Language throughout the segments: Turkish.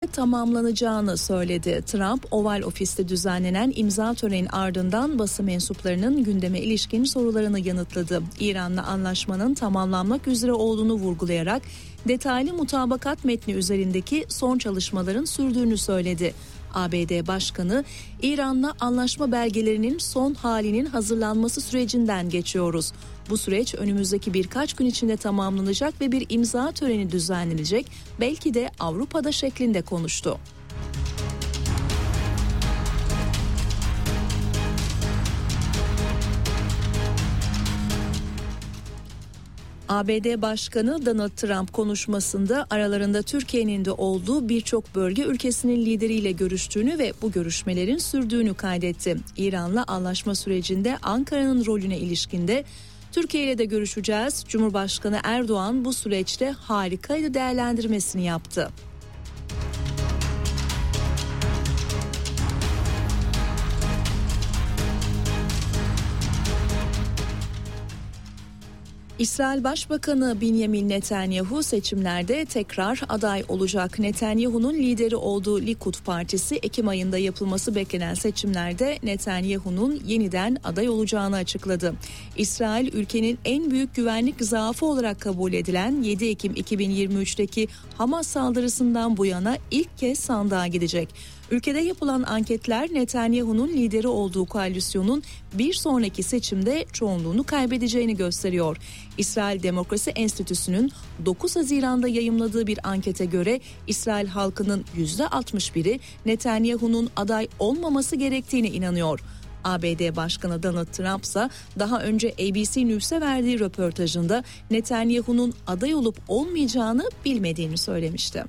tamamlanacağını söyledi. Trump, Oval Ofis'te düzenlenen imza töreninin ardından basın mensuplarının gündeme ilişkin sorularını yanıtladı. İran'la anlaşmanın tamamlanmak üzere olduğunu vurgulayarak detaylı mutabakat metni üzerindeki son çalışmaların sürdüğünü söyledi. ABD Başkanı, İran'la anlaşma belgelerinin son halinin hazırlanması sürecinden geçiyoruz. Bu süreç önümüzdeki birkaç gün içinde tamamlanacak ve bir imza töreni düzenlenecek, belki de Avrupa'da şeklinde konuştu. ABD Başkanı Donald Trump konuşmasında aralarında Türkiye'nin de olduğu birçok bölge ülkesinin lideriyle görüştüğünü ve bu görüşmelerin sürdüğünü kaydetti. İran'la anlaşma sürecinde Ankara'nın rolüne ilişkinde Türkiye ile de görüşeceğiz. Cumhurbaşkanı Erdoğan bu süreçte harikaydı değerlendirmesini yaptı. İsrail Başbakanı Benjamin Netanyahu seçimlerde tekrar aday olacak. Netanyahu'nun lideri olduğu Likud Partisi Ekim ayında yapılması beklenen seçimlerde Netanyahu'nun yeniden aday olacağını açıkladı. İsrail ülkenin en büyük güvenlik zaafı olarak kabul edilen 7 Ekim 2023'teki Hamas saldırısından bu yana ilk kez sandığa gidecek. Ülkede yapılan anketler Netanyahu'nun lideri olduğu koalisyonun bir sonraki seçimde çoğunluğunu kaybedeceğini gösteriyor. İsrail Demokrasi Enstitüsü'nün 9 Haziran'da yayımladığı bir ankete göre İsrail halkının %61'i Netanyahu'nun aday olmaması gerektiğine inanıyor. ABD Başkanı Donald Trump ise daha önce ABC News'e verdiği röportajında Netanyahu'nun aday olup olmayacağını bilmediğini söylemişti.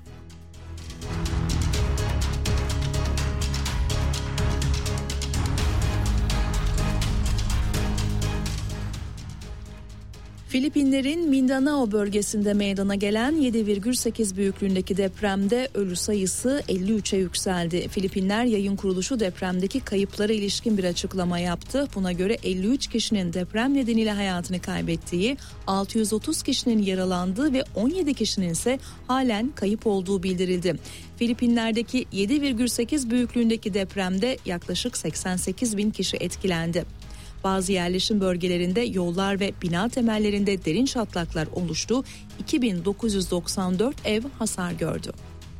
Filipinlerin Mindanao bölgesinde meydana gelen 7,8 büyüklüğündeki depremde ölü sayısı 53'e yükseldi. Filipinler Yayın Kuruluşu depremdeki kayıplara ilişkin bir açıklama yaptı. Buna göre 53 kişinin deprem nedeniyle hayatını kaybettiği, 630 kişinin yaralandığı ve 17 kişinin ise halen kayıp olduğu bildirildi. Filipinler'deki 7,8 büyüklüğündeki depremde yaklaşık 88 bin kişi etkilendi. Bazı yerleşim bölgelerinde yollar ve bina temellerinde derin çatlaklar oluştu. 2994 ev hasar gördü.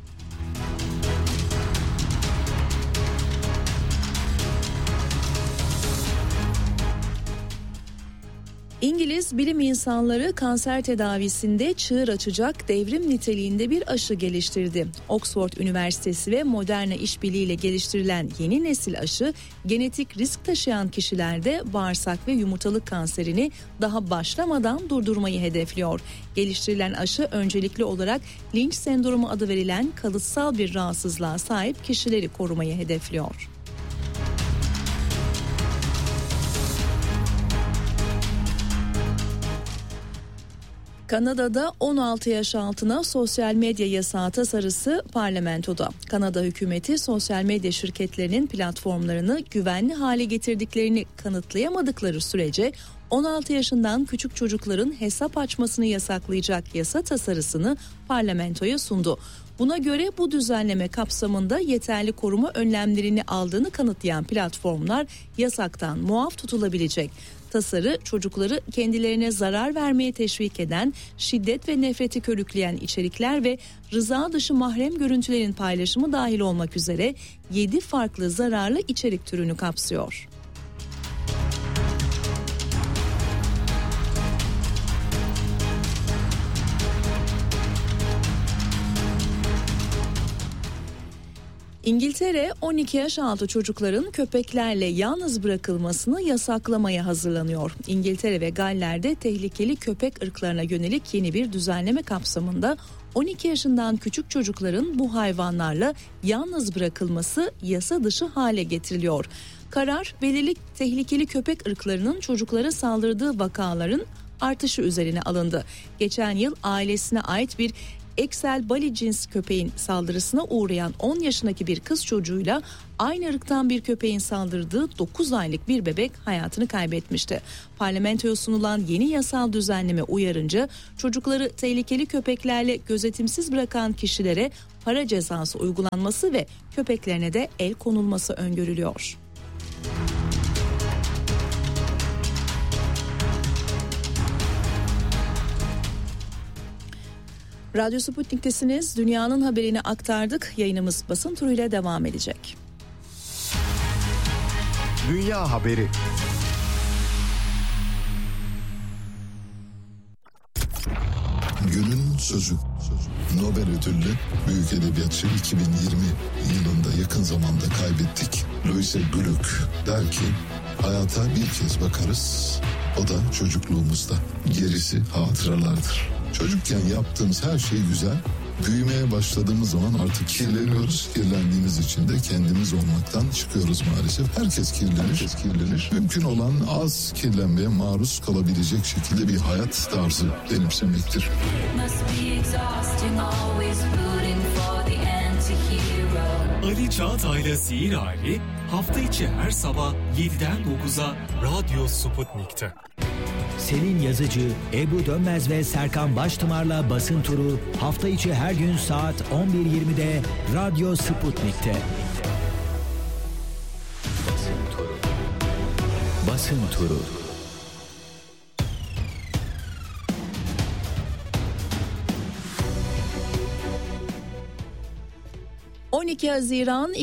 İngiliz bilim insanları kanser tedavisinde çığır açacak devrim niteliğinde bir aşı geliştirdi. Oxford Üniversitesi ve Moderna işbirliğiyle geliştirilen yeni nesil aşı, genetik risk taşıyan kişilerde bağırsak ve yumurtalık kanserini daha başlamadan durdurmayı hedefliyor. Geliştirilen aşı öncelikli olarak Lynch sendromu adı verilen kalıtsal bir rahatsızlığa sahip kişileri korumayı hedefliyor. Kanada'da 16 yaş altına sosyal medya yasağı tasarısı parlamentoda. Kanada hükümeti sosyal medya şirketlerinin platformlarını güvenli hale getirdiklerini kanıtlayamadıkları sürece 16 yaşından küçük çocukların hesap açmasını yasaklayacak yasa tasarısını parlamentoya sundu. Buna göre bu düzenleme kapsamında yeterli koruma önlemlerini aldığını kanıtlayan platformlar yasaktan muaf tutulabilecek. Tasarı çocukları kendilerine zarar vermeye teşvik eden, şiddet ve nefreti körükleyen içerikler ve rıza dışı mahrem görüntülerin paylaşımı dahil olmak üzere 7 farklı zararlı içerik türünü kapsıyor. İngiltere 12 yaş altı çocukların köpeklerle yalnız bırakılmasını yasaklamaya hazırlanıyor. İngiltere ve Galler'de tehlikeli köpek ırklarına yönelik yeni bir düzenleme kapsamında 12 yaşından küçük çocukların bu hayvanlarla yalnız bırakılması yasa dışı hale getiriliyor. Karar belirli tehlikeli köpek ırklarının çocuklara saldırdığı vakaların artışı üzerine alındı. Geçen yıl ailesine ait bir Excel Bali cins köpeğin saldırısına uğrayan 10 yaşındaki bir kız çocuğuyla aynı ırktan bir köpeğin saldırdığı 9 aylık bir bebek hayatını kaybetmişti. Parlamentoya sunulan yeni yasal düzenleme uyarınca çocukları tehlikeli köpeklerle gözetimsiz bırakan kişilere para cezası uygulanması ve köpeklerine de el konulması öngörülüyor. Radyo Sputnik'tesiniz. Dünyanın haberini aktardık. Yayınımız basın turuyla devam edecek. Dünya haberi. Günün sözü. Nobel ödüllü büyük edebiyatçı 2020 yılında yakın zamanda kaybettik. Louise Glück der ki hayata bir kez bakarız, o da çocukluğumuzda. Gerisi hatıralardır. Çocukken yaptığımız her şey güzel. Büyümeye başladığımız zaman artık kirleniyoruz. Kirlendiğimiz için de kendimiz olmaktan çıkıyoruz maalesef. Herkes kirlenir. Mümkün olan az kirlenmeye maruz kalabilecek şekilde bir hayat tarzı benimsemektir. Ali Çağatay'la Sihir Hali hafta içi her sabah 7'den 9'a Radyo Sputnik'te. Selin Yazıcı, Ebru Dönmez ve Serkan Baştımar'la basın turu hafta içi her gün saat 11.20'de Radyo Sputnik'te. Basın turu. 12 Haziran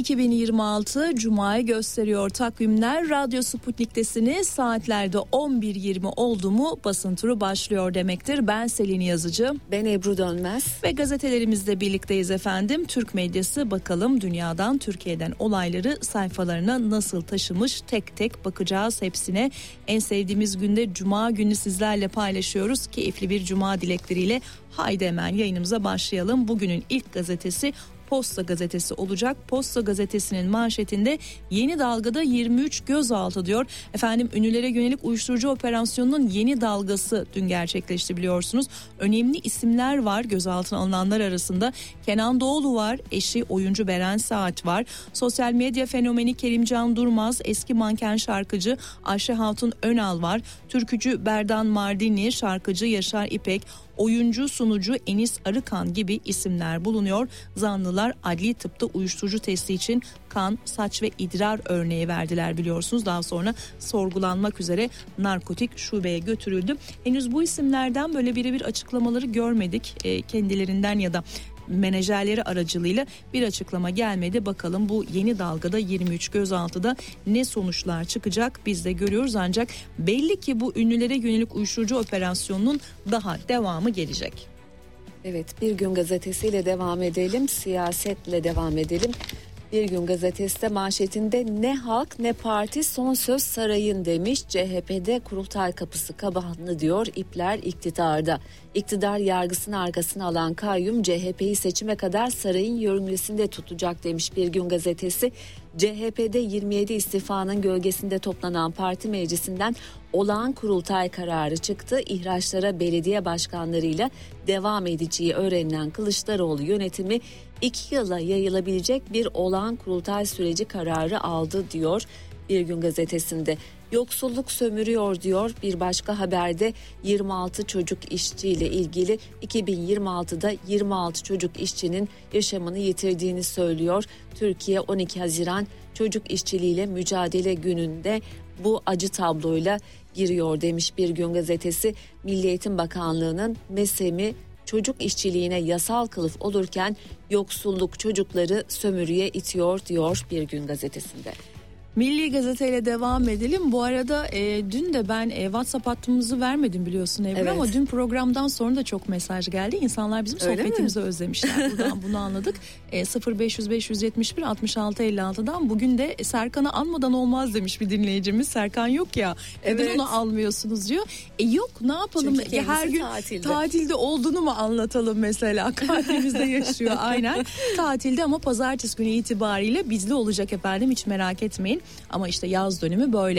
2026 Cuma'yı gösteriyor takvimler. Radyo Sputnik'tesiniz. Saatlerde 11.20 oldu mu basın turu başlıyor demektir. Ben Selin Yazıcı. Ben Ebru Dönmez. Ve gazetelerimizle birlikteyiz efendim. Türk medyası bakalım dünyadan, Türkiye'den olayları sayfalarına nasıl taşımış, tek tek bakacağız hepsine. En sevdiğimiz günde Cuma günü sizlerle paylaşıyoruz. Keyifli bir Cuma dilekleriyle haydi hemen yayınımıza başlayalım. Bugünün ilk gazetesi Posta Gazetesi olacak. Posta Gazetesi'nin manşetinde yeni dalgada 23 gözaltı diyor. Efendim ünlülere yönelik uyuşturucu operasyonunun yeni dalgası dün gerçekleşti biliyorsunuz. Önemli isimler var gözaltına alınanlar arasında. Kenan Doğulu var, eşi oyuncu Beren Saat var. Sosyal medya fenomeni Kerimcan Durmaz, eski manken şarkıcı Ayşe Hatun Önal var. Türkücü Berdan Mardini, şarkıcı Yaşar İpek, oyuncu sunucu Enis Arıkan gibi isimler bulunuyor. Zanlılar adli tıpta uyuşturucu testi için kan, saç ve idrar örneği verdiler biliyorsunuz. Daha sonra sorgulanmak üzere narkotik şubeye götürüldü. Henüz bu isimlerden böyle birebir açıklamaları görmedik. Kendilerinden ya da menajerleri aracılığıyla bir açıklama gelmedi. Bakalım bu yeni dalgada 23 gözaltıda ne sonuçlar çıkacak biz de görüyoruz, ancak belli ki bu ünlülere yönelik uyuşturucu operasyonunun daha devamı gelecek. Evet, Bir Gün Gazetesi'yle devam edelim, siyasetle devam edelim. Bir Gün Gazetesi de manşetinde ne halk ne parti son söz sarayın demiş. CHP'de kurultay kapısı kapandı diyor, ipler iktidarda. İktidar yargısını arkasına alan kayyum CHP'yi seçime kadar sarayın yörüngesinde tutacak demiş Bir Gün Gazetesi. CHP'de 27 istifanın gölgesinde toplanan parti meclisinden olağan kurultay kararı çıktı. İhraçlara belediye başkanlarıyla devam edeceği öğrenilen Kılıçdaroğlu yönetimi 2 yıla yayılabilecek bir olağan kurultay süreci kararı aldı diyor Bir Gün Gazetesi'nde. Yoksulluk sömürüyor diyor bir başka haberde. 26 çocuk işçiyle ilgili 2026'da 26 çocuk işçinin yaşamını yitirdiğini söylüyor. Türkiye 12 Haziran Çocuk İşçiliğiyle Mücadele Günü'nde bu acı tabloyla giriyor demiş Bir Gün Gazetesi. Milli Eğitim Bakanlığı'nın MESEM'i çocuk işçiliğine yasal kılıf olurken yoksulluk çocukları sömürüye itiyor diyor Bir Gün Gazetesi'nde. Milli Gazete'yle devam edelim. Bu arada dün de ben WhatsApp hattımızı vermedim biliyorsun Ebru, evet. Ama dün programdan sonra da çok mesaj geldi. İnsanlar bizim sohbetimizi özlemişler. Buradan bunu anladık. 0500 571 66 56'dan bugün de Serkan'ı anmadan olmaz demiş bir dinleyicimiz. Serkan yok ya. Evet. Neden onu almıyorsunuz diyor. Yok ne yapalım? Her gün tatilde olduğunu mu anlatalım mesela? Kalbimizde yaşıyor aynen. Tatilde ama pazartesi günü itibariyle bizde olacak efendim, hiç merak etmeyin. Ama işte yaz dönümü böyle.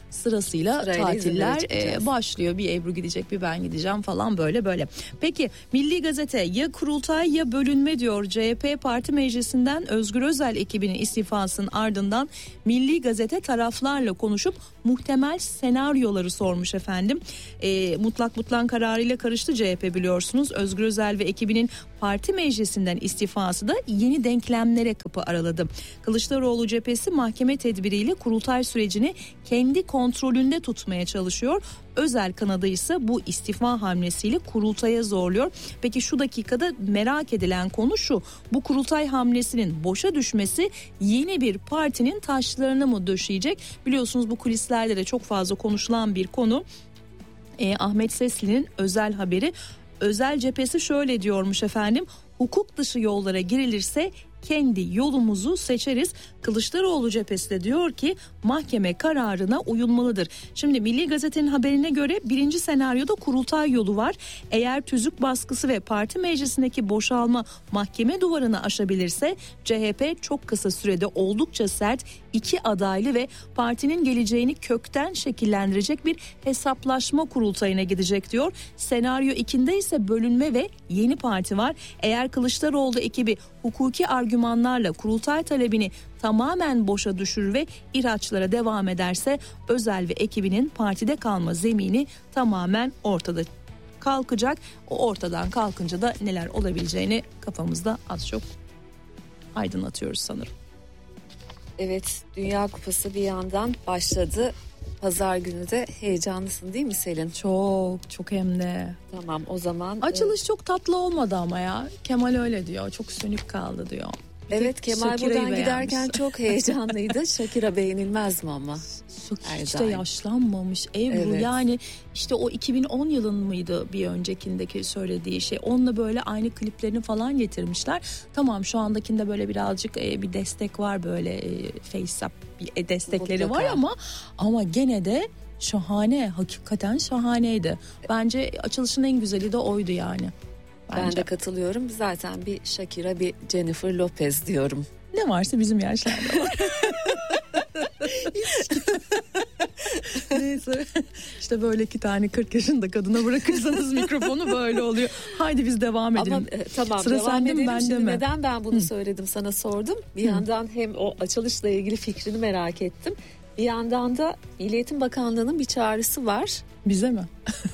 sırasıyla tatiller başlıyor. Bir Ebru gidecek, bir ben gideceğim falan, böyle. Peki Milli Gazete ya kurultay ya bölünme diyor. CHP Parti Meclisi'nden Özgür Özel ekibinin istifasının ardından Milli Gazete taraflarla konuşup muhtemel senaryoları sormuş efendim. Mutlak kararıyla karıştı CHP biliyorsunuz. Özgür Özel ve ekibinin parti meclisinden istifası da yeni denklemlere kapı araladı. Kılıçdaroğlu cephesi mahkeme tedbiriyle kurultay sürecini kendi kontrolünde tutmaya çalışıyor. Özel kanadı ise bu istifa hamlesiyle kurultaya zorluyor. Peki şu dakikada merak edilen konu şu: bu kurultay hamlesinin boşa düşmesi yeni bir partinin taşlarını mı döşeyecek? Biliyorsunuz bu kulislerde de çok fazla konuşulan bir konu. Ahmet Sesli'nin özel haberi. Özel cephesi şöyle diyormuş efendim: hukuk dışı yollara girilirse kendi yolumuzu seçeriz. Kılıçdaroğlu cephesi de diyor ki mahkeme kararına uyulmalıdır. Şimdi Milli Gazete'nin haberine göre birinci senaryoda kurultay yolu var. Eğer tüzük baskısı ve parti meclisindeki boşalma mahkeme duvarını aşabilirse CHP çok kısa sürede oldukça sert iki adaylı ve partinin geleceğini kökten şekillendirecek bir hesaplaşma kurultayına gidecek diyor. Senaryo 2'de ise bölünme ve yeni parti var. Eğer Kılıçdaroğlu ekibi hukuki argümanlarla kurultay talebini tamamen boşa düşürür ve ihraçlara devam ederse Özel ve ekibinin partide kalma zemini tamamen ortada kalkacak. O ortadan kalkınca da neler olabileceğini kafamızda az çok aydınlatıyoruz sanırım. Evet, Dünya Kupası bir yandan başladı. Pazar günü de heyecanlısın değil mi Selin? Çok hem de. Tamam, o zaman. Açılış çok tatlı olmadı ama ya. Kemal öyle diyor. Çok sönük kaldı diyor. Evet, Kemal buradan giderken çok heyecanlıydı. Shakira beğenilmez mi ama? Hiç de yaşlanmamış Ebru. Evet. Yani işte o 2010 yılın mıydı bir öncekindeki söylediği şey. Onunla böyle aynı kliplerini falan getirmişler. Tamam, şu andakinde böyle birazcık bir destek var, böyle face up bir destekleri mutlaka var ama gene de şahane, hakikaten şahaneydi. Bence açılışın en güzeli de oydu yani. Bence. Ben de katılıyorum. Zaten bir Shakira, bir Jennifer Lopez diyorum. Ne varsa bizim yaşlarda var. Neyse, işte böyle iki tane 40 yaşında kadına bırakırsanız mikrofonu böyle oluyor. Haydi biz devam edelim. Ama tamam, sıra devam edelim. Ben şimdi mi? Neden ben bunu söyledim, sana sordum. Bir yandan hem o açılışla ilgili fikrini merak ettim. Bir yandan da Milli Eğitim Bakanlığı'nın bir çağrısı var. Bize mi?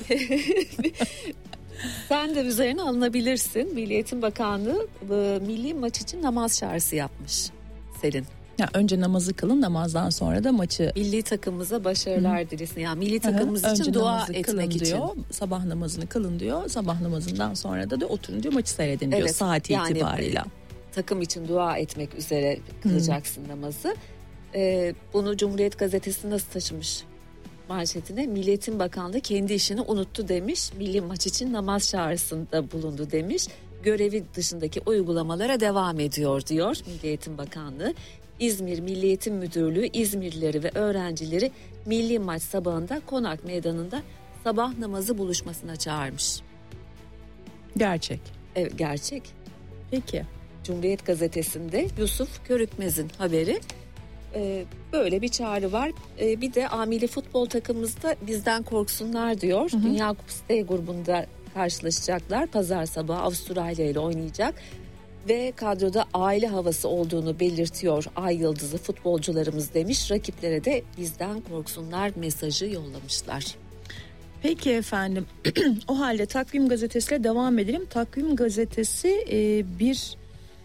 Sen de üzerine alınabilirsin. Milli Eğitim Bakanlığı milli maç için namaz çağrısı yapmış Selin. Ya önce namazı kılın, namazdan sonra da maçı. Milli takımımıza başarılar dilesin. Yani milli takımımız için önce dua etmek için. Diyor, sabah namazını kılın diyor. Sabah namazından sonra da oturun diyor, maçı seyredin diyor, evet, saati yani itibarıyla. Takım için dua etmek üzere kılacaksın namazı. Bunu Cumhuriyet Gazetesi nasıl taşımış manşetine? Milli Eğitim Bakanlığı kendi işini unuttu demiş. Milli maç için namaz çağrısında bulundu demiş. Görevi dışındaki uygulamalara devam ediyor diyor Milli Eğitim Bakanlığı. İzmir Milli Eğitim Müdürlüğü İzmirlileri ve öğrencileri milli maç sabahında Konak Meydanı'nda sabah namazı buluşmasına çağırmış. Gerçek. Evet, gerçek. Peki. Cumhuriyet Gazetesi'nde Yusuf Körükmez'in haberi. Böyle bir çağrı var. Bir de amili futbol takımımızda bizden korksunlar diyor. Dünya Kupası D grubunda karşılaşacaklar. Pazar sabahı Avustralya ile oynayacak. Ve kadroda aile havası olduğunu belirtiyor Ay Yıldızı futbolcularımız demiş. Rakiplere de bizden korksunlar mesajı yollamışlar. Peki efendim. O halde Takvim Gazetesi'yle devam edelim. Takvim Gazetesi bir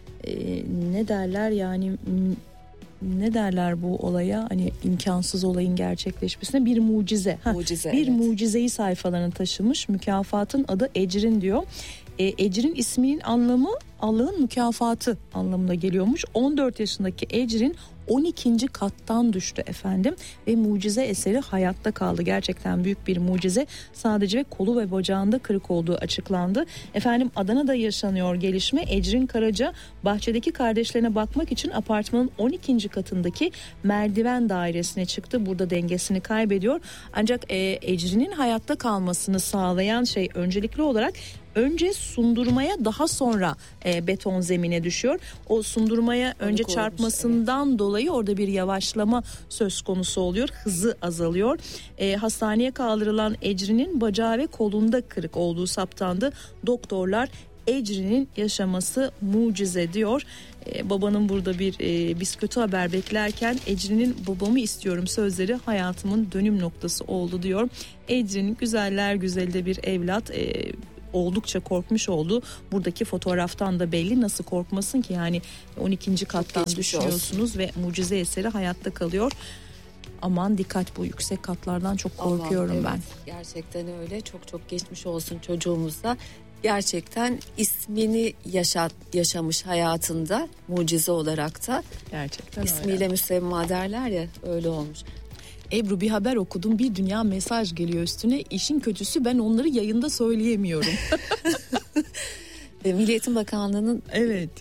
ne derler yani, ne derler bu olaya, hani imkansız olayın gerçekleşmesine bir mucize. Mucize, bir evet. Mucizeyi sayfalarına taşımış. Mükafatın adı Ecrin diyor. Ecrin isminin anlamı Allah'ın mükafatı anlamına geliyormuş. 14 yaşındaki Ecrin 12. kattan düştü efendim ve mucize eseri hayatta kaldı. Gerçekten büyük bir mucize. Sadece kolu ve bacağında kırık olduğu açıklandı. Efendim Adana'da yaşanıyor gelişme. Ecrin Karaca bahçedeki kardeşlerine bakmak için apartmanın 12. katındaki merdiven dairesine çıktı. Burada dengesini kaybediyor. Ancak Ecrin'in hayatta kalmasını sağlayan şey öncelikli olarak önce sundurmaya, daha sonra beton zemine düşüyor. O sundurmaya önce çarpmasından dolayı orada bir yavaşlama söz konusu oluyor. Hızı azalıyor. Hastaneye kaldırılan Ecrin'in bacağı ve kolunda kırık olduğu saptandı. Doktorlar Ecrin'in yaşaması mucize diyor. Babanın burada bir biz kötü haber beklerken Ecrin'in babamı istiyorum sözleri hayatımın dönüm noktası oldu diyor. Ecrin güzeller güzeli de bir evlat. Oldukça korkmuş oldu. Buradaki fotoğraftan da belli, nasıl korkmasın ki, yani 12. kattan düşüyorsunuz ve mucize eseri hayatta kalıyor. Aman dikkat, bu yüksek katlardan çok korkuyorum. Evet, ben. Gerçekten öyle. Çok geçmiş olsun çocuğumuza. Gerçekten ismini yaşamış hayatında, mucize olarak da. Gerçekten İsmiyle öyle. müsemma derler ya, öyle olmuş. Ebru, bir haber okudum, bir dünya mesaj geliyor üstüne. İşin kötüsü ben onları yayında söyleyemiyorum. Milli Eğitim Bakanlığı'nın Evet.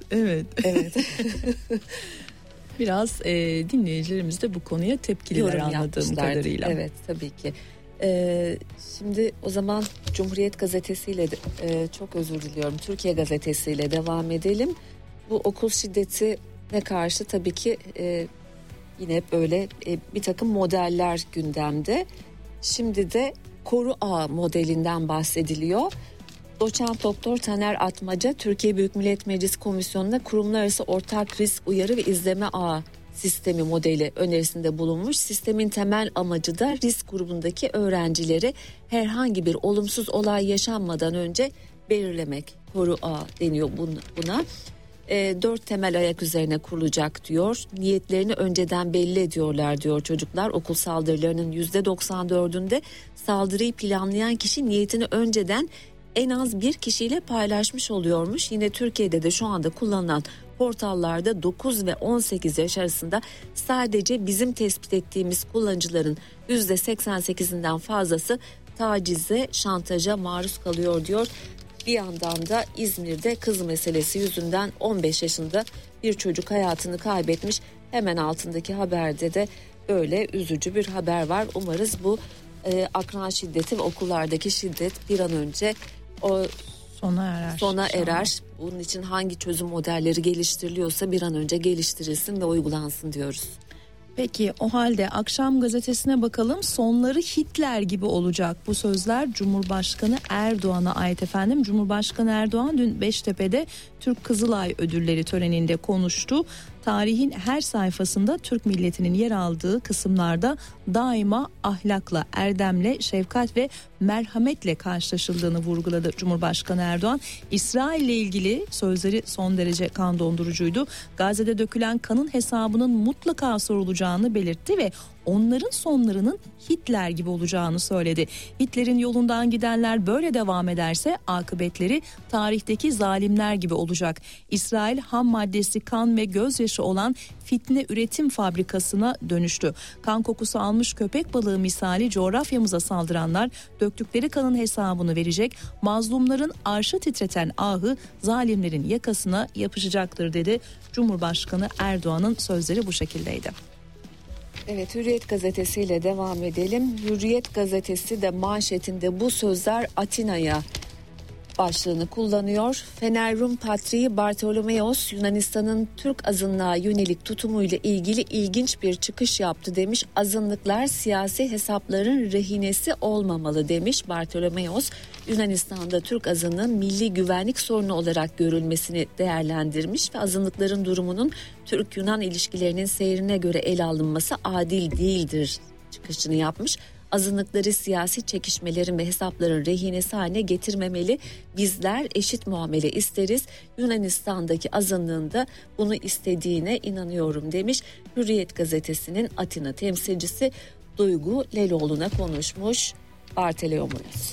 Biraz dinleyicilerimiz de bu konuya tepkililer anladığım kadarıyla. Evet, tabii ki. Şimdi o zaman Cumhuriyet Gazetesi'yle çok özür diliyorum, Türkiye Gazetesi'yle devam edelim. Bu okul şiddetine karşı tabii ki yine böyle bir takım modeller gündemde. Şimdi de Koru Ağı modelinden bahsediliyor. Doçent Doktor Taner Atmaca, Türkiye Büyük Millet Meclisi Komisyonu'nda kurumlar arası ortak risk uyarı ve izleme ağı sistemi modeli önerisinde bulunmuş. Sistemin temel amacı da risk grubundaki öğrencileri herhangi bir olumsuz olay yaşanmadan önce belirlemek. Koru ağı deniyor buna. 4 temel ayak üzerine kurulacak diyor. Niyetlerini önceden belli ediyorlar diyor çocuklar. Okul saldırılarının %94'ünde saldırıyı planlayan kişi niyetini önceden en az bir kişiyle paylaşmış oluyormuş. Yine Türkiye'de de şu anda kullanılan portallarda 9 ve 18 yaş arasında sadece bizim tespit ettiğimiz kullanıcıların %88'inden fazlası tacize, şantaja maruz kalıyor diyor. Bir yandan da İzmir'de kız meselesi yüzünden 15 yaşında bir çocuk hayatını kaybetmiş. Hemen altındaki haberde de böyle üzücü bir haber var. Umarız bu akran şiddeti ve okullardaki şiddet bir an önce sona erer. Bunun için hangi çözüm modelleri geliştiriliyorsa bir an önce geliştirilsin ve uygulansın diyoruz. Peki o halde Akşam Gazetesi'ne bakalım. Sonları Hitler gibi olacak. Bu sözler Cumhurbaşkanı Erdoğan'a ait efendim. Cumhurbaşkanı Erdoğan dün Beştepe'de Türk Kızılay Ödülleri töreninde konuştu. Tarihin her sayfasında Türk milletinin yer aldığı kısımlarda daima ahlakla, erdemle, şefkat ve merhametle karşılaşıldığını vurguladı Cumhurbaşkanı Erdoğan. İsrail ile ilgili sözleri son derece kan dondurucuydu. Gazze'de dökülen kanın hesabının mutlaka sorulacağını belirtti ve onların sonlarının Hitler gibi olacağını söyledi. Hitler'in yolundan gidenler böyle devam ederse akıbetleri tarihteki zalimler gibi olacak. İsrail ham maddesi kan ve gözyaşı olan fitne üretim fabrikasına dönüştü. Kan kokusu almış köpek balığı misali coğrafyamıza saldıranlar döktükleri kanın hesabını verecek. Mazlumların arşı titreten ahı zalimlerin yakasına yapışacaktır dedi. Cumhurbaşkanı Erdoğan'ın sözleri bu şekildeydi. Evet, Hürriyet gazetesiyle devam edelim. Hürriyet gazetesi de manşetinde bu sözler Atina'ya başlığını kullanıyor. Fener Rum Patriği Bartolomeos Yunanistan'ın Türk azınlığa yönelik tutumuyla ilgili ilginç bir çıkış yaptı demiş. Azınlıklar siyasi hesapların rehinesi olmamalı demiş Bartolomeos. Yunanistan'da Türk azınlığın milli güvenlik sorunu olarak görülmesini değerlendirmiş ve azınlıkların durumunun Türk-Yunan ilişkilerinin seyrine göre ele alınması adil değildir çıkışını yapmış. Azınlıkları siyasi çekişmelerin ve hesapların rehinesi haline getirmemeli. Bizler eşit muamele isteriz. Yunanistan'daki azınlığın da bunu istediğine inanıyorum demiş. Hürriyet gazetesinin Atina temsilcisi Duygu Leloğlu'na konuşmuş Bartolomeos.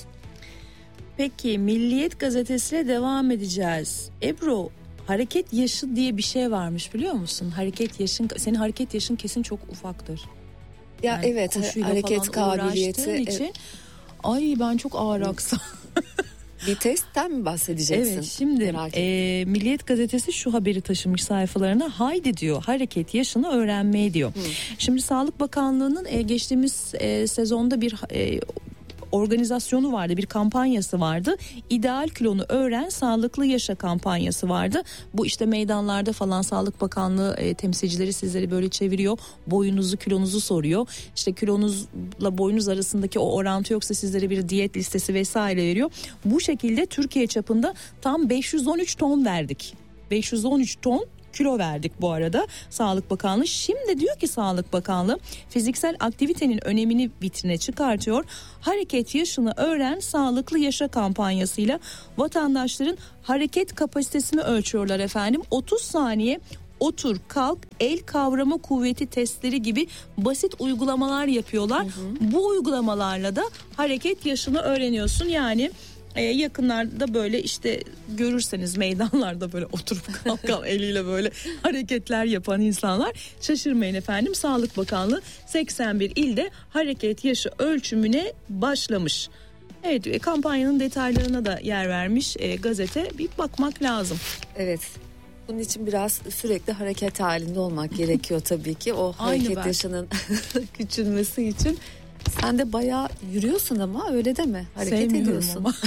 Peki Milliyet gazetesiyle devam edeceğiz. Ebru, hareket yaşı diye bir şey varmış biliyor musun? Hareket yaşın, senin hareket yaşın kesin çok ufaktır. Ya yani evet, hareket kabiliyeti için. Ay ben çok ağır aksam. Bir testten mi bahsedeceksin? Evet, şimdi Milliyet gazetesi şu haberi taşımış sayfalarına. Haydi diyor, hareket yaşını öğrenmeye diyor. Şimdi Sağlık Bakanlığı'nın geçtiğimiz sezonda bir organizasyonu vardı, bir kampanyası vardı. İdeal kilonu öğren, sağlıklı yaşa kampanyası vardı. Bu işte meydanlarda falan Sağlık Bakanlığı temsilcileri sizleri böyle çeviriyor. Boyunuzu, kilonuzu soruyor. İşte kilonuzla boyunuz arasındaki o orantı yoksa sizlere bir diyet listesi vesaire veriyor. Bu şekilde Türkiye çapında tam 513 ton verdik. 513 ton kilo verdik bu arada Sağlık Bakanlığı. Şimdi diyor ki Sağlık Bakanlığı fiziksel aktivitenin önemini vitrine çıkartıyor. Hareket yaşını öğren, sağlıklı yaşa kampanyasıyla vatandaşların hareket kapasitesini ölçüyorlar efendim. 30 saniye otur, kalk, el kavrama kuvveti testleri gibi basit uygulamalar yapıyorlar. Bu uygulamalarla da hareket yaşını öğreniyorsun. Yani yakınlarda böyle işte görürseniz meydanlarda böyle oturup kalkan eliyle böyle hareketler yapan insanlar, şaşırmayın efendim. Sağlık Bakanlığı 81 ilde hareket yaşı ölçümüne başlamış. Evet, kampanyanın detaylarına da yer vermiş gazete, bir bakmak lazım. Evet. Bunun için biraz sürekli hareket halinde olmak gerekiyor tabii ki. O hareket yaşının küçülmesi için. Sen de bayağı yürüyorsun ama öyle deme. Hareket sevmiyorum ediyorsun. Ama.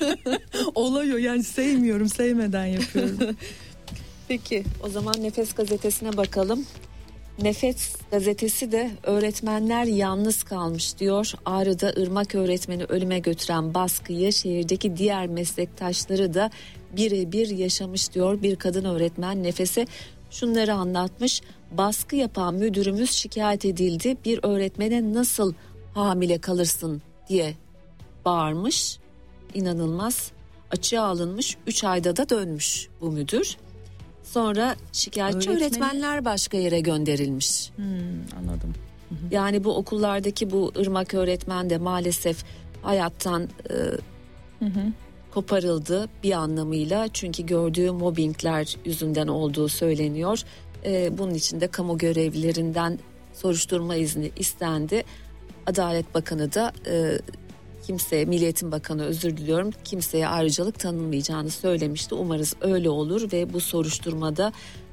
Olay o, yani sevmiyorum, sevmeden yapıyorum. Peki o zaman Nefes gazetesine bakalım. Nefes gazetesi de öğretmenler yalnız kalmış diyor. Ağrı'da Irmak öğretmeni ölüme götüren baskıyı şehirdeki diğer meslektaşları da birebir yaşamış diyor. Bir kadın öğretmen Nefes'e şunları anlatmış. Baskı yapan müdürümüz şikayet edildi. Bir öğretmene nasıl hamile kalırsın diye bağırmış. İnanılmaz. Açığa alınmış. 3 ayda da dönmüş bu müdür. Sonra şikayetçi öğretmenler başka yere gönderilmiş. Anladım. Yani bu okullardaki bu Irmak öğretmen de maalesef hayattan koparıldı bir anlamıyla. Çünkü gördüğü mobbingler yüzünden olduğu söyleniyor. Bunun için de kamu görevlilerinden soruşturma izni istendi. Adalet Bakanı da kimseye, Milli Eğitim Bakanı özür diliyorum, kimseye ayrıcalık tanınmayacağını söylemişti. Umarız öyle olur ve bu soruşturmada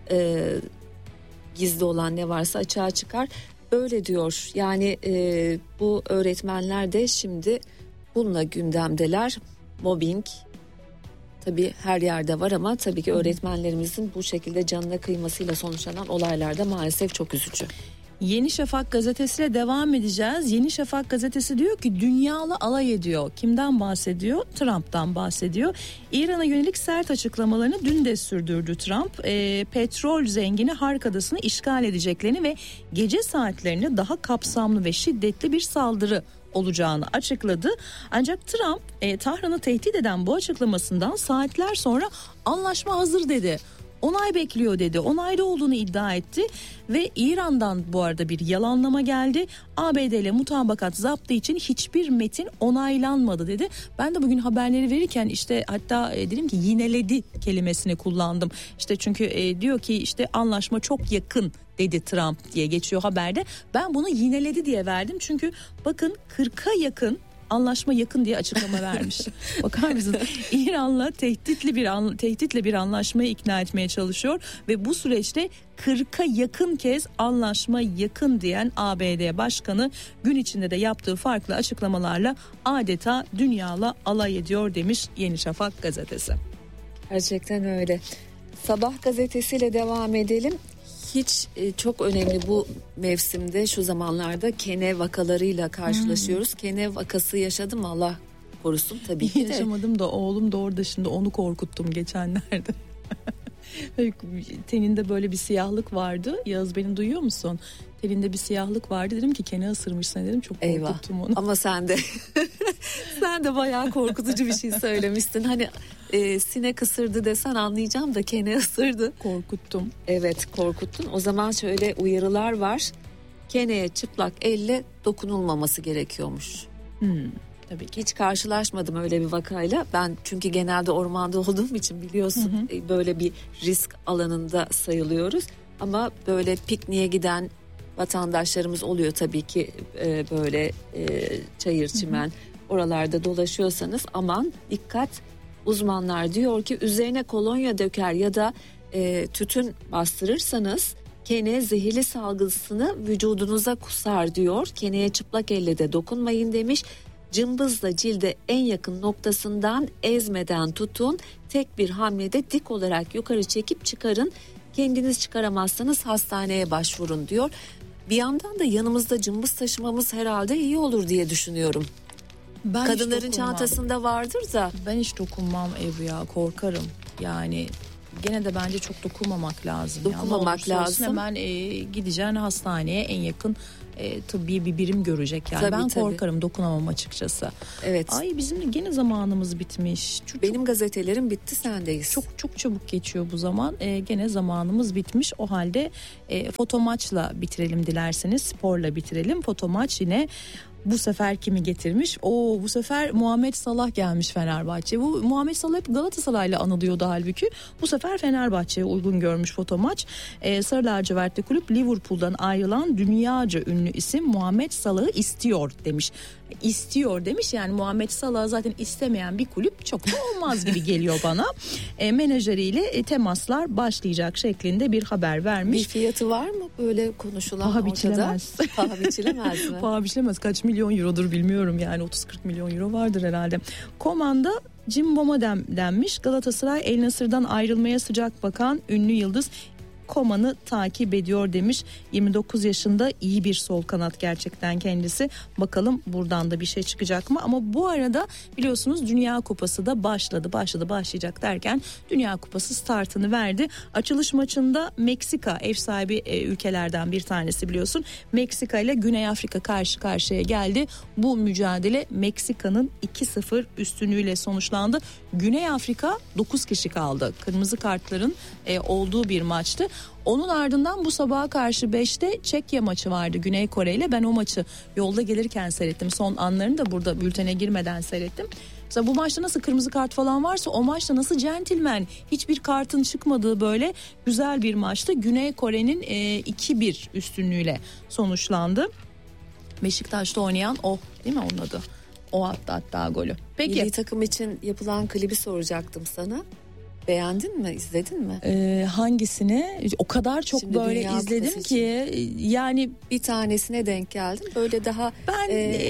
gizli olan ne varsa açığa çıkar. Öyle diyor. Yani bu öğretmenler de şimdi bununla gündemdeler. Mobbing tabii her yerde var ama tabii ki öğretmenlerimizin bu şekilde canına kıymasıyla sonuçlanan olaylar da maalesef çok üzücü. Yeni Şafak gazetesiyle devam edeceğiz. Yeni Şafak gazetesi diyor ki dünyalı alay ediyor. Kimden bahsediyor? Trump'tan bahsediyor. İran'a yönelik sert açıklamalarını dün de sürdürdü Trump. Petrol zengini Hark Adası'nı işgal edeceklerini ve gece saatlerinde daha kapsamlı ve şiddetli bir saldırı olacağını açıkladı. Ancak Trump Tahran'ı tehdit eden bu açıklamasından saatler sonra anlaşma hazır dedi. Onay bekliyor dedi. Onaylı olduğunu iddia etti ve İran'dan bu arada bir yalanlama geldi. ABD ile mutabakat zaptı için hiçbir metin onaylanmadı dedi. Ben de bugün haberleri verirken işte hatta dedim ki yineledi kelimesini kullandım. İşte çünkü diyor ki işte anlaşma çok yakın dedi Trump diye geçiyor haberde. Ben bunu yineledi diye verdim çünkü bakın 40'a yakın anlaşma yakın diye açıklama vermiş. Bakar mısın? İran'la tehditle bir anlaşmayı ikna etmeye çalışıyor ve bu süreçte 40'a yakın kez anlaşma yakın diyen ABD Başkanı gün içinde de yaptığı farklı açıklamalarla adeta dünyayla alay ediyor demiş Yeni Şafak gazetesi. Gerçekten öyle. Sabah gazetesiyle devam edelim. Hiç çok önemli bu mevsimde şu zamanlarda kene vakalarıyla karşılaşıyoruz. Kene vakası yaşadım Allah korusun tabii ki de. Yaşamadım da oğlum da orada, şimdi onu korkuttum geçenlerde. Teninde böyle bir siyahlık vardı. Yağız, beni duyuyor musun? Teninde bir siyahlık vardı. Dedim ki kene ısırmışsın dedim. Çok korkuttum onu. Ama sen de bayağı korkutucu bir şey söylemiştin. Hani sinek ısırdı desen anlayacağım da kene ısırdı. Korkuttum. Evet, korkuttun. O zaman şöyle uyarılar var. Keneye çıplak elle dokunulmaması gerekiyormuş. Tabii ki. Hiç karşılaşmadım öyle bir vakayla. Ben çünkü genelde ormanda olduğum için biliyorsun böyle bir risk alanında sayılıyoruz. Ama böyle pikniğe giden vatandaşlarımız oluyor tabii ki, böyle çayır çimen oralarda dolaşıyorsanız aman dikkat. Uzmanlar diyor ki üzerine kolonya döker ya da tütün bastırırsanız kene zehirli salgısını vücudunuza kusar diyor. Keneye çıplak elle de dokunmayın demiş. Cımbızla cilde en yakın noktasından ezmeden tutun. Tek bir hamlede dik olarak yukarı çekip çıkarın. Kendiniz çıkaramazsanız hastaneye başvurun diyor. Bir yandan da yanımızda cımbız taşımamız herhalde iyi olur diye düşünüyorum. Kadınların çantasında vardır da. Ben hiç dokunmam Ebru ya, korkarım. Yani gene de bence çok dokunmamak lazım. Dokunmamak lazım. Hemen gideceksin hastaneye, en yakın tıbbi bir birim görecek yani. Tabii, ben tabii. korkarım, dokunamam açıkçası. Evet. Ay bizim de gene zamanımız bitmiş. Benim gazetelerim bitti, sendeyiz. Çok çabuk geçiyor bu zaman. Gene zamanımız bitmiş. O halde fotomaçla bitirelim dilerseniz. Sporla bitirelim. Fotomaç yine bu sefer kimi getirmiş? Bu sefer Muhammed Salah gelmiş Fenerbahçe. Bu Muhammed Salah hep Galatasaray'la anılıyordu halbuki. Bu sefer Fenerbahçe'ye uygun görmüş fotomaç. Sarı lacivertli kulüp Liverpool'dan ayrılan dünyaca ünlü isim Muhammed Salah'ı istiyor demiş. İstiyor demiş, yani Muhammed Salah zaten istemeyen bir kulüp çok da olmaz gibi geliyor bana. Menajeriyle temaslar başlayacak şeklinde bir haber vermiş. Bir fiyatı var mı böyle konuşulan Paha ortada? biçilemez. Paha biçilemez mi? Paha biçilemez. Kaç milyon eurodur bilmiyorum, yani 30-40 milyon euro vardır herhalde. Komanda Cimbom'a denmiş. Galatasaray El Nasır'dan ayrılmaya sıcak bakan ünlü yıldız Koman'ı takip ediyor demiş. 29 yaşında, iyi bir sol kanat gerçekten kendisi. Bakalım buradan da bir şey çıkacak mı? Ama bu arada biliyorsunuz Dünya Kupası da başlayacak derken Dünya Kupası startını verdi. Açılış maçında Meksika, ev sahibi ülkelerden bir tanesi biliyorsun. Meksika ile Güney Afrika karşı karşıya geldi. Bu mücadele Meksika'nın 2-0 üstünlüğüyle sonuçlandı. Güney Afrika 9 kişi kaldı. Kırmızı kartların olduğu bir maçtı. Onun ardından bu sabaha karşı 5'te Çekya maçı vardı Güney Kore ile. Ben o maçı yolda gelirken seyrettim. Son anlarını da burada bültene girmeden seyrettim. Mesela bu maçta nasıl kırmızı kart falan varsa o maçta nasıl centilmen, hiçbir kartın çıkmadığı böyle güzel bir maçtı. Güney Kore'nin 2-1 üstünlüğüyle sonuçlandı. Beşiktaş'ta oynayan değil mi onun adı? O attı hatta golü. Peki. Milli takım için yapılan klibi soracaktım sana. Beğendin mi? İzledin mi? Hangisini? O kadar çok Şimdi böyle Dünya izledim Kupası ki yani bir tanesine denk geldim. Böyle daha ben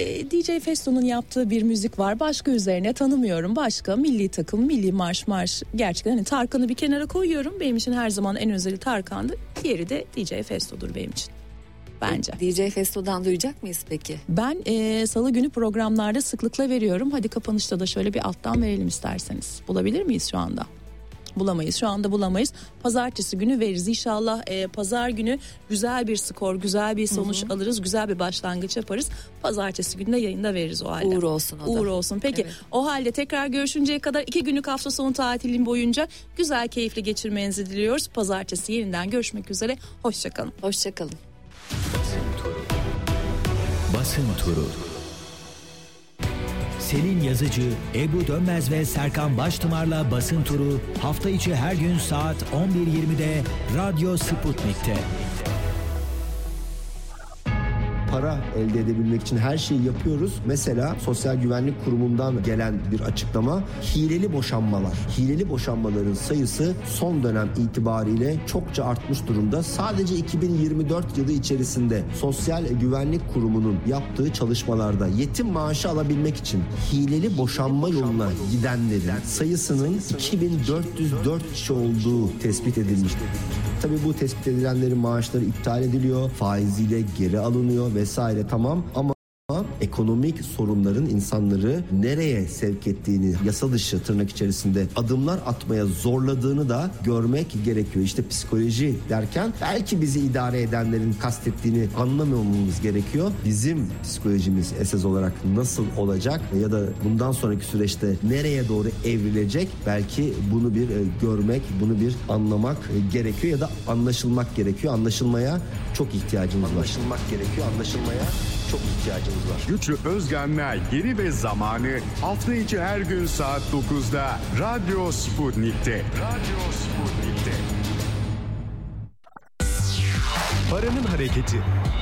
DJ Festo'nun yaptığı bir müzik var. Başka üzerine tanımıyorum. Başka milli takım, milli marş gerçekten hani Tarkan'ı bir kenara koyuyorum. Benim için her zaman en özeli Tarkan'dı. Diğeri de DJ Festo'dur benim için. Bence. DJ Festo'dan duyacak mıyız peki? Ben salı günü programlarda sıklıkla veriyorum. Hadi kapanışta da şöyle bir alttan verelim isterseniz. Bulabilir miyiz şu anda? Bulamayız. Şu anda bulamayız. Pazartesi günü veririz. İnşallah pazar günü güzel bir skor, güzel bir sonuç alırız. Güzel bir başlangıç yaparız. Pazartesi günü de yayında veririz o halde. Uğur olsun o da. Uğur olsun. Peki evet. O halde tekrar görüşünceye kadar 2 günlük hafta sonu tatilin boyunca güzel, keyifli geçirmenizi diliyoruz. Pazartesi yeniden görüşmek üzere. Hoşçakalın. Hoşçakalın. Basın turu. Selin Yazıcı, Ebru Dönmez ve Serkan Baştımar'la Basın Turu hafta içi her gün saat 11.20'de Radyo Sputnik'te. Para elde edebilmek için her şeyi yapıyoruz. Mesela Sosyal Güvenlik Kurumu'ndan gelen bir açıklama, hileli boşanmalar. Hileli boşanmaların sayısı son dönem itibariyle çokça artmış durumda. Sadece 2024 yılı içerisinde Sosyal Güvenlik Kurumu'nun yaptığı çalışmalarda yetim maaşı alabilmek için hileli boşanma yoluna gidenlerin sayısının 2404 kişi olduğu tespit edilmiştir. Tabii bu tespit edilenlerin maaşları iptal ediliyor, faiziyle geri alınıyor vesaire, tamam, ama ekonomik sorunların insanları nereye sevk ettiğini, yasa dışı tırnak içerisinde adımlar atmaya zorladığını da görmek gerekiyor. İşte psikoloji derken belki bizi idare edenlerin kastettiğini anlamamamız gerekiyor. Bizim psikolojimiz esas olarak nasıl olacak ya da bundan sonraki süreçte nereye doğru evrilecek, belki bunu bir görmek, bunu bir anlamak gerekiyor ya da anlaşılmak gerekiyor. Anlaşılmaya çok ihtiyacımız var. Anlaşılmak gerekiyor, anlaşılmaya çok ihtiyacımız var. Güçlü Özgen'le Yeri ve Zamanı hafta içi her gün saat 9'da Radyo Sputnik'te. Radyo Sputnik'te. Paranın hareketi.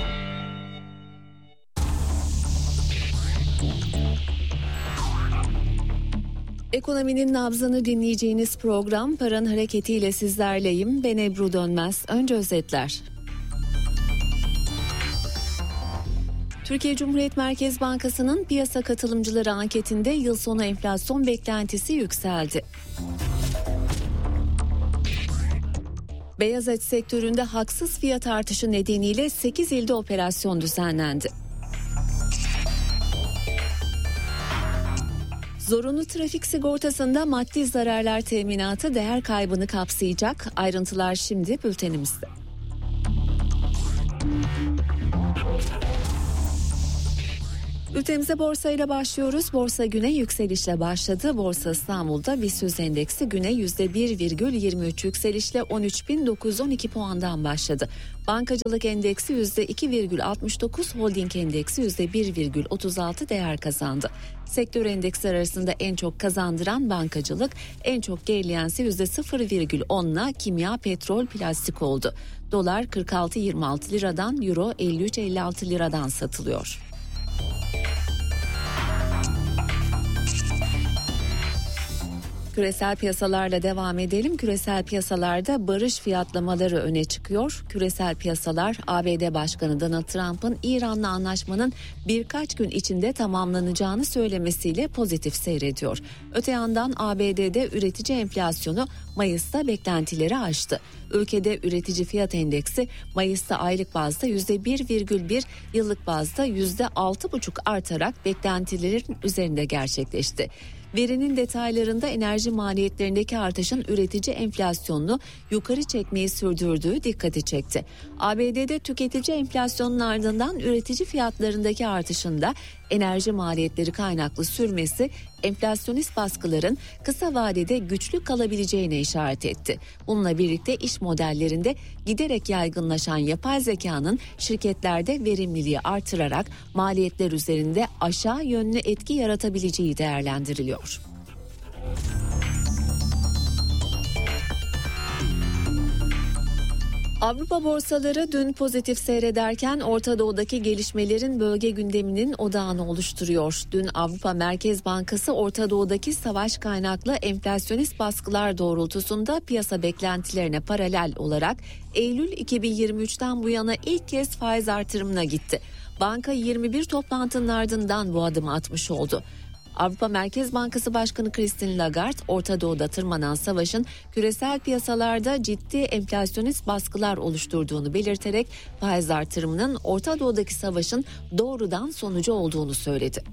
Ekonominin nabzını dinleyeceğiniz program Paranın Hareketi ile sizlerleyim. Ben Ebru Dönmez. Önce özetler. Türkiye Cumhuriyet Merkez Bankası'nın piyasa katılımcıları anketinde yıl sonu enflasyon beklentisi yükseldi. Beyaz et sektöründe haksız fiyat artışı nedeniyle 8 ilde operasyon düzenlendi. Zorunlu trafik sigortasında maddi zararlar teminatı değer kaybını kapsayacak. Ayrıntılar şimdi bültenimizde. Bültenimize borsayla başlıyoruz. Borsa güne yükselişle başladı. Borsa İstanbul'da BIST endeksi güne %1,23 yükselişle 13.912 puandan başladı. Bankacılık endeksi %2,69, holding endeksi %1,36 değer kazandı. Sektör endeksler arasında en çok kazandıran bankacılık, en çok gerileyense %0,10'la kimya, petrol, plastik oldu. Dolar 46.26 liradan, euro 53.56 liradan satılıyor. Küresel piyasalarla devam edelim. Küresel piyasalarda barış fiyatlamaları öne çıkıyor. Küresel piyasalar ABD Başkanı Donald Trump'ın İran'la anlaşmanın birkaç gün içinde tamamlanacağını söylemesiyle pozitif seyrediyor. Öte yandan ABD'de üretici enflasyonu Mayıs'ta beklentileri aştı. Ülkede üretici fiyat endeksi Mayıs'ta aylık bazda %1,1, yıllık bazda %6,5 artarak beklentilerin üzerinde gerçekleşti. Verinin detaylarında enerji maliyetlerindeki artışın üretici enflasyonunu yukarı çekmeyi sürdürdüğü dikkati çekti. ABD'de tüketici enflasyonun ardından üretici fiyatlarındaki artışın da enerji maliyetleri kaynaklı sürmesi enflasyonist baskıların kısa vadede güçlü kalabileceğine işaret etti. Bununla birlikte iş modellerinde giderek yaygınlaşan yapay zekanın şirketlerde verimliliği artırarak maliyetler üzerinde aşağı yönlü etki yaratabileceği değerlendiriliyor. Avrupa borsaları dün pozitif seyrederken Orta Doğu'daki gelişmelerin bölge gündeminin odağını oluşturuyor. Dün Avrupa Merkez Bankası Orta Doğu'daki savaş kaynaklı enflasyonist baskılar doğrultusunda piyasa beklentilerine paralel olarak Eylül 2023'ten bu yana ilk kez faiz artırımına gitti. Banka 21 toplantının ardından bu adımı atmış oldu. Avrupa Merkez Bankası Başkanı Christine Lagarde, Orta Doğu'da tırmanan savaşın küresel piyasalarda ciddi enflasyonist baskılar oluşturduğunu belirterek faiz artırımının Orta Doğu'daki savaşın doğrudan sonucu olduğunu söyledi.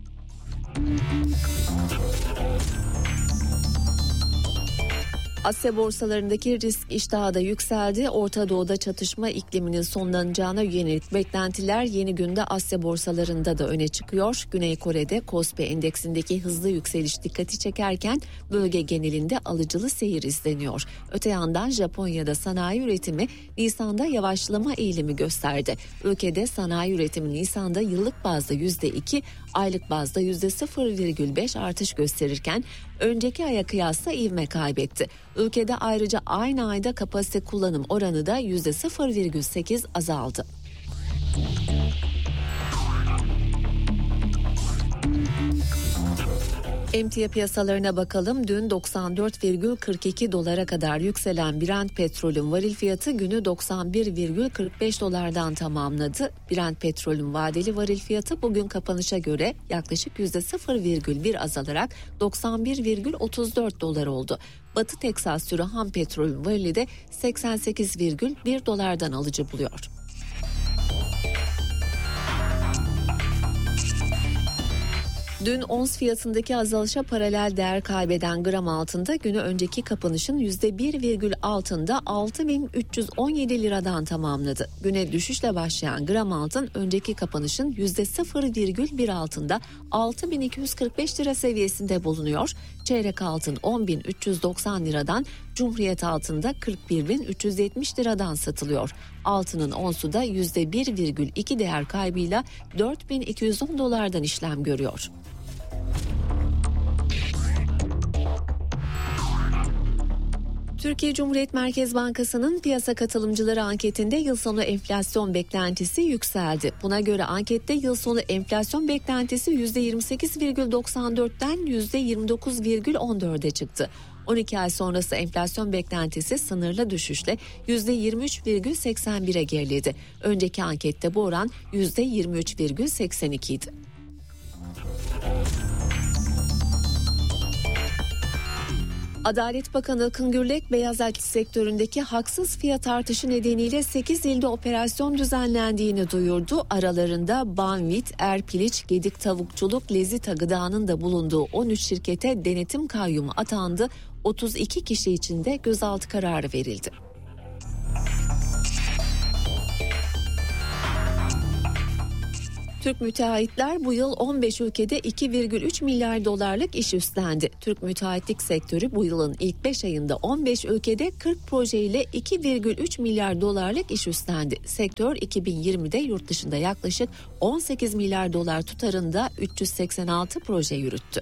Asya borsalarındaki risk iştahı da yükseldi. Orta Doğu'da çatışma ikliminin sonlanacağına yönelik beklentiler yeni günde Asya borsalarında da öne çıkıyor. Güney Kore'de Kospi endeksindeki hızlı yükseliş dikkati çekerken bölge genelinde alıcılı seyir izleniyor. Öte yandan Japonya'da sanayi üretimi Nisan'da yavaşlama eğilimi gösterdi. Ülkede sanayi üretimi Nisan'da yıllık bazda %2, aylık bazda %0,5 artış gösterirken önceki aya kıyasla ivme kaybetti. Ülkede ayrıca aynı ayda kapasite kullanım oranı da %0,8 azaldı. Emtia piyasalarına bakalım. Dün 94,42 dolara kadar yükselen Brent petrolün varil fiyatı günü 91,45 dolardan tamamladı. Brent petrolün vadeli varil fiyatı bugün kapanışa göre yaklaşık %0,1 azalarak 91,34 dolar oldu. Batı Teksas sürü ham petrolün varili de 88,1 dolardan alıcı buluyor. Dün ons fiyatındaki azalışa paralel değer kaybeden gram altında günü önceki kapanışın %1,6 altında 6.317 liradan tamamladı. Güne düşüşle başlayan gram altın önceki kapanışın %0,1 altında 6.245 lira seviyesinde bulunuyor. Çeyrek altın 10.390 liradan, Cumhuriyet altında 41.370 liradan satılıyor. Altının onsu da %1,2 değer kaybıyla 4.210 dolardan işlem görüyor. Türkiye Cumhuriyet Merkez Bankası'nın piyasa katılımcıları anketinde yıl sonu enflasyon beklentisi yükseldi. Buna göre ankette yıl sonu enflasyon beklentisi %28,94'ten %29,14'e çıktı. 12 ay sonrası enflasyon beklentisi sınırlı düşüşle %23,81'e geriledi. Önceki ankette bu oran %23,82 idi. Adalet Bakanı Akın Gürlek, beyaz et sektöründeki haksız fiyat artışı nedeniyle 8 ilde operasyon düzenlendiğini duyurdu. Aralarında Banvit, Erpiliç, Gedik Tavukçuluk, Lezita Gıda'nın da bulunduğu 13 şirkete denetim kayyumu atandı. 32 kişi için de gözaltı kararı verildi. Türk müteahhitler bu yıl 15 ülkede 2,3 milyar dolarlık iş üstlendi. Türk müteahhitlik sektörü bu yılın ilk 5 ayında 15 ülkede 40 projeyle 2,3 milyar dolarlık iş üstlendi. Sektör 2020'de yurt dışında yaklaşık 18 milyar dolar tutarında 386 proje yürüttü.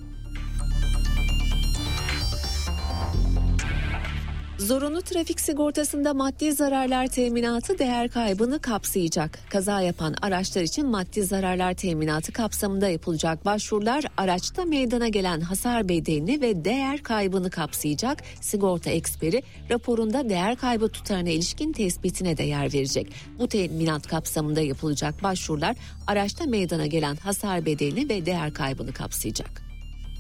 Zorunlu trafik sigortasında maddi zararlar teminatı değer kaybını kapsayacak. Kaza yapan araçlar için maddi zararlar teminatı kapsamında yapılacak başvurular araçta meydana gelen hasar bedelini ve değer kaybını kapsayacak. Sigorta eksperi raporunda değer kaybı tutarına ilişkin tespitine de yer verecek. Bu teminat kapsamında yapılacak başvurular araçta meydana gelen hasar bedelini ve değer kaybını kapsayacak.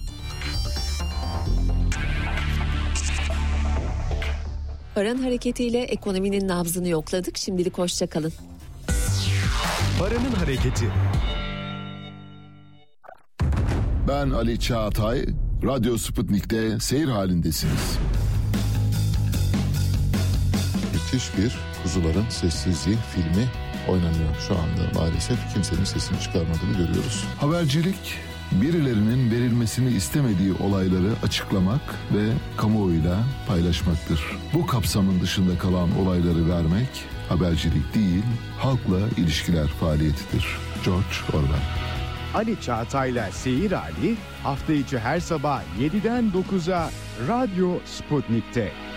Paranın hareketiyle ekonominin nabzını yokladık. Şimdilik hoşça kalın. Paranın hareketi. Ben Ali Çağatay, Radyo Sputnik'te seyir halindesiniz. Müthiş bir Kuzuların Sessizliği filmi oynanıyor şu anda. Maalesef kimsenin sesini çıkarmadığını görüyoruz. Habercilik, birilerinin verilmesini istemediği olayları açıklamak ve kamuoyuyla paylaşmaktır. Bu kapsamın dışında kalan olayları vermek habercilik değil, halkla ilişkiler faaliyetidir. George Orwell. Ali Çağatay'la Seyir Hali hafta içi her sabah 7'den 9'a Radyo Sputnik'te.